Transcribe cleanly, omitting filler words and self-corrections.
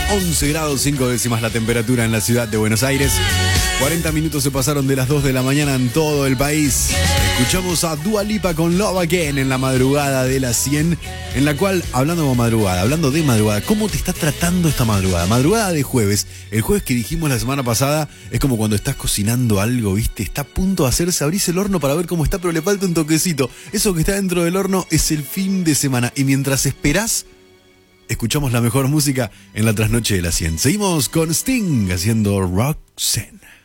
11 grados 5 décimas la temperatura en la ciudad de Buenos Aires. 40 minutos se pasaron de las 2 de la mañana en todo el país. Escuchamos a Dua Lipa con Love Again en la madrugada de las 100, en la cual, hablando de madrugada, ¿cómo te está tratando esta madrugada? Madrugada de jueves. El jueves que dijimos la semana pasada es como cuando estás cocinando algo, ¿viste? Está a punto de hacerse, abrís el horno para ver cómo está, pero le falta un toquecito. Eso que está dentro del horno es el fin de semana. Y mientras esperás, escuchamos la mejor música en la trasnoche de las 100. Seguimos con Sting haciendo Roxanne.